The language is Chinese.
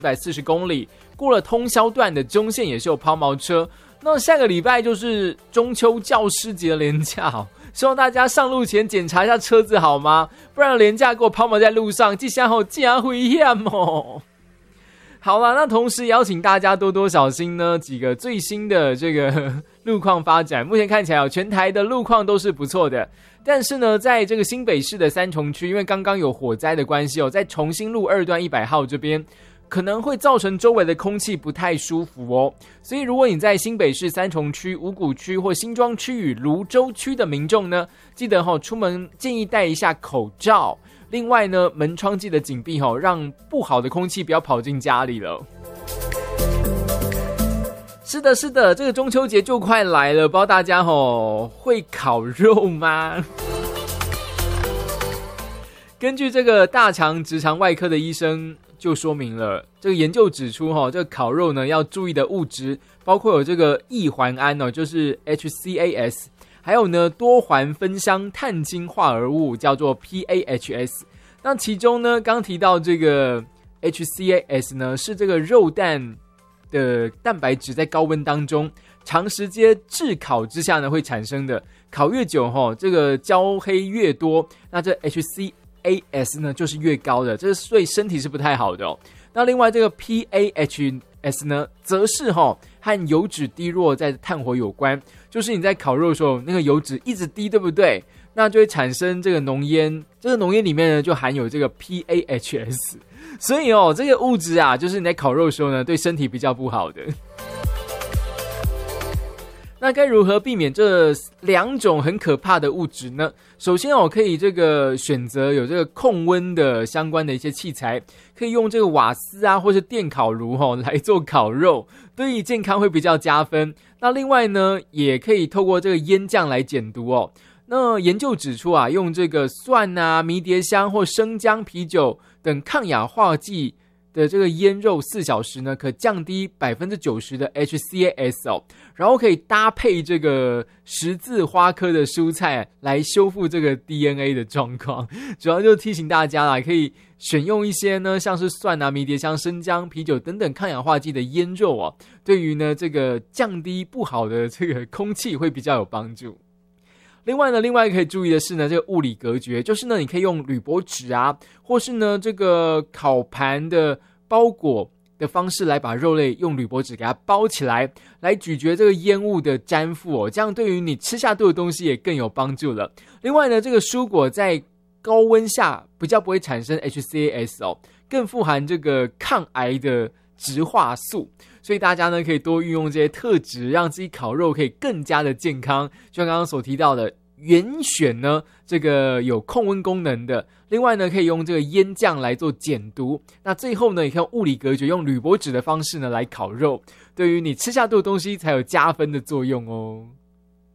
140公里，过了通霄段的中线也是有抛锚车。那下个礼拜就是中秋教师节的连假希望大家上路前检查一下车子好吗？不然连假给我抛锚在路上，这下好真危险哦。好啦，那同时邀请大家多多小心呢，几个最新的这个路况发展，目前看起来全台的路况都是不错的。但是呢，在这个新北市的三重区，因为刚刚有火灾的关系在重新路2段100号这边，可能会造成周围的空气不太舒服所以如果你在新北市三重区、五股区或新庄区与芦洲区的民众呢，记得出门建议戴一下口罩。另外呢，门窗记得紧闭让不好的空气不要跑进家里了。是的，这个中秋节就快来了，不知道大家会烤肉吗？根据这个大肠直肠外科的医生就说明了，这个研究指出这个烤肉呢要注意的物质包括有这个异环胺就是 HCAS， 还有呢多环芬香碳氢化合物叫做 PAHS。 那其中呢刚提到这个 HCAS 呢是这个肉蛋的蛋白质在高温当中长时间炙烤之下呢会产生的，烤越久这个焦黑越多，那这 HCAS 呢就是越高的，这对身体是不太好的那另外这个 PAHS 呢则是和油脂低落在炭火有关，就是你在烤肉的时候那个油脂一直低，对不对？那就会产生这个浓烟，这个浓烟里面呢就含有这个 PAHS， 所以这个物质就是你在烤肉的时候呢对身体比较不好的。那该如何避免这2种很可怕的物质呢？首先可以这个选择有这个控温的相关的一些器材，可以用这个瓦斯或是电烤炉来做烤肉，对于健康会比较加分。那另外呢也可以透过这个烟酱来减毒那研究指出用这个蒜迷迭香或生姜、啤酒等抗氧化剂的这个腌肉4小时呢，可降低 90% 的 HCAS然后可以搭配这个十字花科的蔬菜来修复这个 DNA 的状况。主要就提醒大家啦，可以选用一些呢像是蒜迷迭香、生姜、啤酒等等抗氧化剂的腌肉对于呢这个降低不好的这个空气会比较有帮助。另外可以注意的是呢，这个物理隔绝，就是呢你可以用铝箔纸或是呢这个烤盘的包裹的方式来把肉类用铝箔纸给它包起来，来咀嚼这个烟雾的粘附这样对于你吃下肚的东西也更有帮助了。另外呢，这个蔬果在高温下比较不会产生 HCAS更富含这个抗癌的植化素，所以大家呢可以多运用这些特质，让自己烤肉可以更加的健康。就像刚刚所提到的，原选呢这个有控温功能的，另外呢可以用这个烟酱来做减毒，那最后呢也可以用物理隔绝，用铝箔纸的方式呢来烤肉，对于你吃下肚的东西才有加分的作用